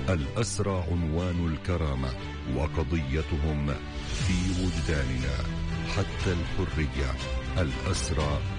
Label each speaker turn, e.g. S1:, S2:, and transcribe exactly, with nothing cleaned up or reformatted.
S1: الأسرى عنوان الكرامة، وقضيتهم في وجداننا حتى الحرية. الأسرى